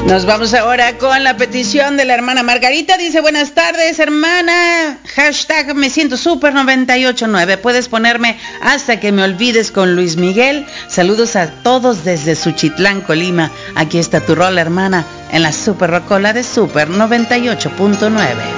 Nos vamos ahora con la petición de la hermana Margarita. Dice, buenas tardes, hermana. Hashtag me siento super 989. Puedes ponerme Hasta que me olvides con Luis Miguel. Saludos a todos desde Suchitlán, Colima. Aquí está tu rol, hermana, en la Super Rocola de Super 98.9.